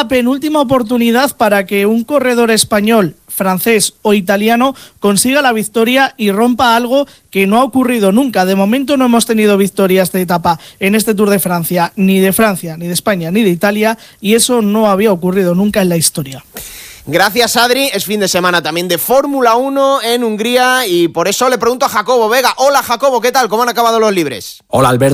la penúltima oportunidad para que un corredor español, francés o italiano consiga la victoria y rompa algo que no ha ocurrido nunca. De momento no hemos tenido victorias de etapa en este Tour de Francia, ni de España, ni de Italia, y eso no había ocurrido nunca en la historia. Gracias, Adri. Es fin de semana también de Fórmula 1 en Hungría y por eso le pregunto a Jacobo Vega. Hola, Jacobo, ¿qué tal? ¿Cómo han acabado los libres? Hola, Alberto.